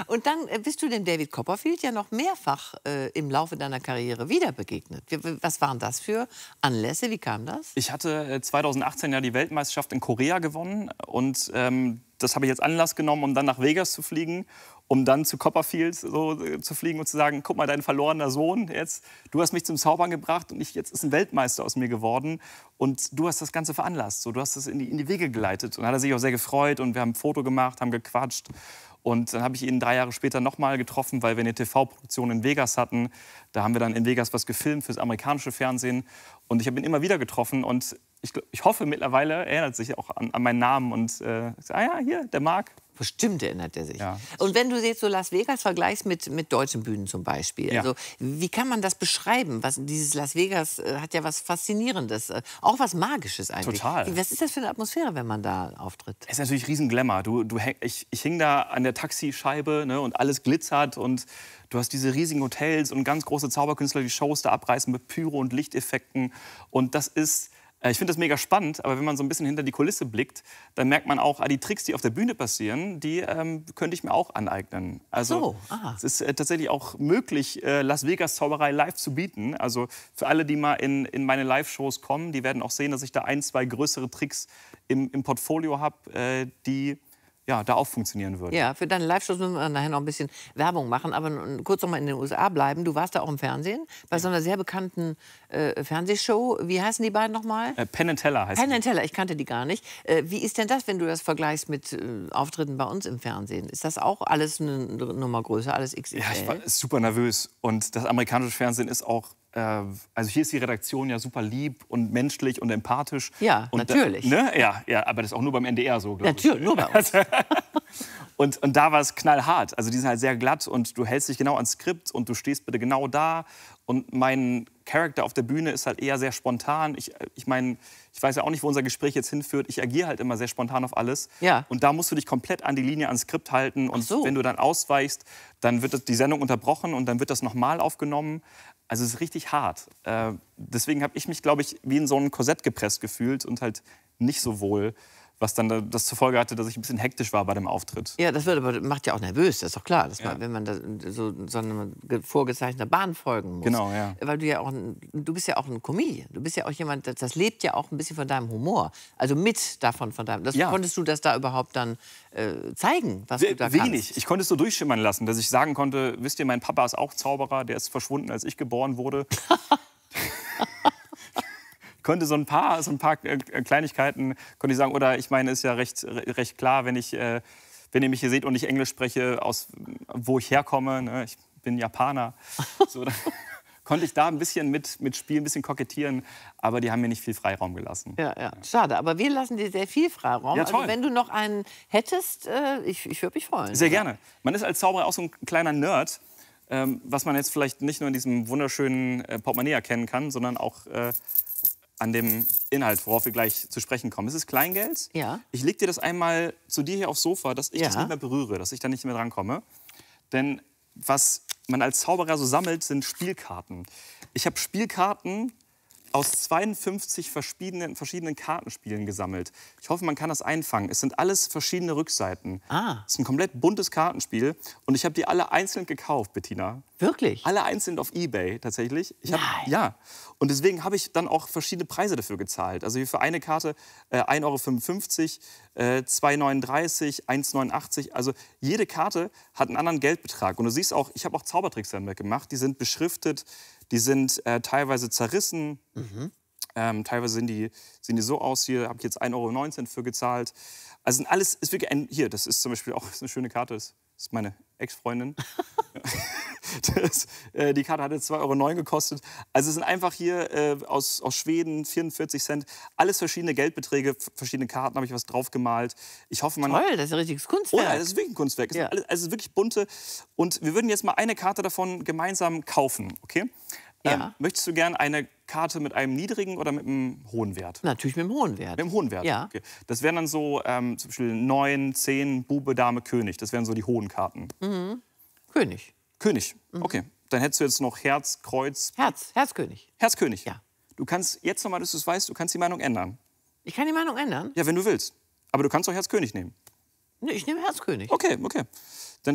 Und dann bist du dem David Copperfield ja noch mehrfach im Laufe deiner Karriere wieder begegnet. Was waren das für Anlässe? Wie kam das? Ich hatte 2018 ja die Weltmeisterschaft in Korea gewonnen und das habe ich als Anlass genommen, um dann nach Vegas zu fliegen, um dann zu Copperfield zu fliegen und zu sagen, guck mal, dein verlorener Sohn, jetzt, du hast mich zum Zaubern gebracht und jetzt ist ein Weltmeister aus mir geworden und du hast das Ganze veranlasst, so, du hast das in die Wege geleitet. Und dann hat er sich auch sehr gefreut und wir haben ein Foto gemacht, haben gequatscht. Und dann habe ich ihn 3 Jahre später nochmal getroffen, weil wir eine TV-Produktion in Vegas hatten. Da haben wir dann in Vegas was gefilmt fürs amerikanische Fernsehen. Und ich habe ihn immer wieder getroffen und ich hoffe, mittlerweile erinnert sich auch an meinen Namen und sagt, ah ja, hier, der Marc. Bestimmt erinnert er sich. Ja. Und wenn du jetzt so Las Vegas vergleichst mit deutschen Bühnen zum Beispiel, Ja. also, wie kann man das beschreiben? Dieses Las Vegas hat ja was Faszinierendes, auch was Magisches eigentlich. Total. Was ist das für eine Atmosphäre, wenn man da auftritt? Es ist natürlich riesen Glamour. Ich hing da an der Taxischeibe, ne, und alles glitzert und du hast diese riesigen Hotels und ganz große Zauberkünstler, die Shows da abreißen mit Pyro- und Lichteffekten. Und das ist, ich finde das mega spannend, aber wenn man so ein bisschen hinter die Kulisse blickt, dann merkt man auch, die Tricks, die auf der Bühne passieren, die könnte ich mir auch aneignen. Also es ist tatsächlich auch möglich, Las Vegas Zauberei live zu bieten. Also für alle, die mal in meine Live-Shows kommen, die werden auch sehen, dass ich da 1, 2 größere Tricks im Portfolio habe, die ja, da auch funktionieren würden. Ja, für deine Live-Shows müssen wir nachher noch ein bisschen Werbung machen, aber kurz noch mal in den USA bleiben. Du warst da auch im Fernsehen, bei so einer sehr bekannten Fernsehshow. Wie heißen die beiden noch mal? Penn & Teller heißt Penn & Teller, ich kannte die gar nicht. Wie ist denn das, wenn du das vergleichst mit Auftritten bei uns im Fernsehen? Ist das auch alles eine Nummer größer, alles XXL? Ja, ich war super nervös. Und das amerikanische Fernsehen ist auch, also hier ist die Redaktion ja super lieb und menschlich und empathisch. Ja, und natürlich. Ne? Ja, aber das ist auch nur beim NDR so, glaube ich. Natürlich, nur bei uns. Und da war es knallhart. Also die sind halt sehr glatt und du hältst dich genau ans Skript und du stehst bitte genau da. Und mein Charakter auf der Bühne ist halt eher sehr spontan. Ich meine, ich weiß ja auch nicht, wo unser Gespräch jetzt hinführt. Ich agiere halt immer sehr spontan auf alles. Ja. Und da musst du dich komplett an die Linie, ans Skript halten. Und so. wenn du dann ausweichst, dann wird die Sendung unterbrochen und dann wird das nochmal aufgenommen. Also es ist richtig hart. Deswegen habe ich mich, glaube ich, wie in so ein Korsett gepresst gefühlt und halt nicht so wohl. Was dann das zur Folge hatte, dass ich ein bisschen hektisch war bei dem Auftritt. Ja, das macht ja auch nervös, das ist doch klar, dass man, wenn man da so einer vorgezeichneter Bahn folgen muss. Genau, ja. Weil du bist ja auch ein Comedian. Du bist ja auch jemand, das lebt ja auch ein bisschen von deinem Humor. Also von deinem. Konntest du das da überhaupt dann zeigen, was du da kannst? Wenig. Ich konnte es so durchschimmern lassen, dass ich sagen konnte, wisst ihr, mein Papa ist auch Zauberer, der ist verschwunden, als ich geboren wurde. Konnte so ein paar Kleinigkeiten konnte ich sagen, oder ich meine, ist ja recht klar, wenn ihr mich hier seht und ich Englisch spreche, aus wo ich herkomme, ne? Ich bin Japaner, so, dann konnte ich da ein bisschen mitspielen, ein bisschen kokettieren, aber die haben mir nicht viel Freiraum gelassen. Ja. Schade, aber wir lassen dir sehr viel Freiraum. Ja, toll. Also wenn du noch einen hättest, ich würde mich freuen. Sehr gerne. Man ist als Zauberer auch so ein kleiner Nerd, was man jetzt vielleicht nicht nur in diesem wunderschönen Portemonnaie erkennen kann, sondern auch an dem Inhalt, worauf wir gleich zu sprechen kommen. Es ist Kleingeld. Ja. Ich leg dir das einmal zu dir hier aufs Sofa, dass ich das nicht mehr berühre, dass ich da nicht mehr drankomme. Denn was man als Zauberer so sammelt, sind Spielkarten. Ich habe Spielkarten aus 52 verschiedenen Kartenspielen gesammelt. Ich hoffe, man kann das einfangen. Es sind alles verschiedene Rückseiten. Es ist ein komplett buntes Kartenspiel. Und ich habe die alle einzeln gekauft, Bettina. Wirklich? Alle einzeln auf eBay tatsächlich. Ja. Und deswegen habe ich dann auch verschiedene Preise dafür gezahlt. Also hier für eine Karte 1,55 €, 2,39 €, 1,89 €. Also jede Karte hat einen anderen Geldbetrag. Und du siehst auch, ich habe auch Zaubertricks damit gemacht. Die sind beschriftet, die sind teilweise zerrissen. Teilweise sehen die so aus. Hier habe ich jetzt 1,19 € für gezahlt. Also alles ist wirklich hier, das ist zum Beispiel auch eine schöne Karte. Das ist meine Ex-Freundin. Die Karte hat jetzt 2,09 € gekostet. Also es sind einfach hier aus Schweden 44 Cent. Alles verschiedene Geldbeträge, verschiedene Karten, habe ich was drauf gemalt. Ich hoffe, man... Toll, das ist ein richtiges Kunstwerk. Oh ja, das ist wirklich ein Kunstwerk. Es ist wirklich bunte. Und wir würden jetzt mal eine Karte davon gemeinsam kaufen, okay? Ja. Möchtest du gern eine Karte mit einem niedrigen oder mit einem hohen Wert? Natürlich mit einem hohen Wert. Mit einem hohen Wert? Ja. Okay. Das wären dann so zum Beispiel 9, 10, Bube, Dame, König. Das wären so die hohen Karten. König. König, okay. Dann hättest du jetzt noch Herz, Kreuz... Herzkönig. Herzkönig. Ja. Du kannst jetzt nochmal, dass du es weißt, du kannst die Meinung ändern. Ich kann die Meinung ändern? Ja, wenn du willst. Aber du kannst auch Herzkönig nehmen. Nee, ich nehme Herzkönig. Okay.